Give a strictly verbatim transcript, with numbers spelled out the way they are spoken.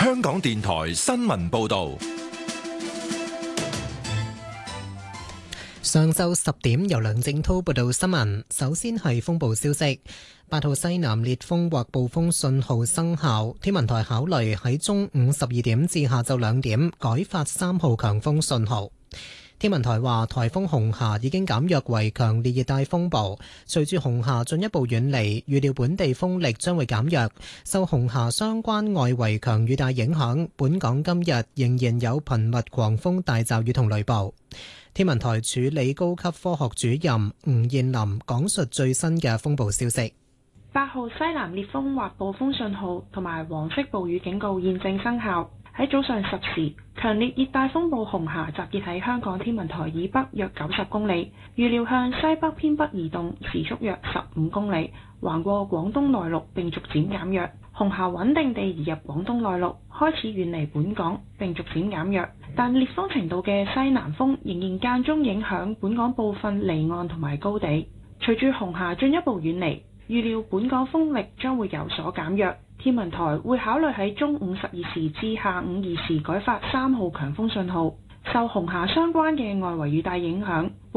香港電台新聞報道。 上晝十點，由梁正濤報道新聞。首先係風暴消息，八號西南烈風或暴風信號生效。天文台考慮喺中午十二點至下晝兩點改發三號強風信號。天文台話，颱風紅霞已經減弱為強烈熱帶風暴，隨住紅霞進一步遠離，預料本地風力將會減弱。受紅霞相關外圍強雨帶影響，本港今日仍然有頻密狂風大驟雨同雷暴。天文台處理高級科學主任吳燕林講述最新嘅風暴消息。 八號西南烈風或暴風信號同埋黃色暴雨警告現正生效。喺早上十時，強烈熱帶風暴紅霞集結喺香港天文台以北約九十公里，預料向西北偏北移動，時速約十五公里，橫過廣東內陸並逐漸減弱。紅霞穩定地移入廣東內陸，開始遠離本港並逐漸減弱，但烈風程度嘅西南風仍然間中影響本港部分離岸同埋高地。隨住紅霞進一步遠離，預料本港風力將會有所減弱。天文台會考慮喺中午十二時至下午二時改發三號強風信號。受紅霞相關嘅外圍雨帶影響。